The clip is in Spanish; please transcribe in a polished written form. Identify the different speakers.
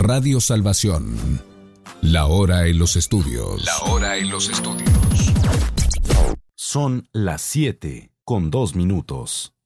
Speaker 1: Radio Salvación. La hora en los estudios. La hora en los estudios.
Speaker 2: Son las 7:02.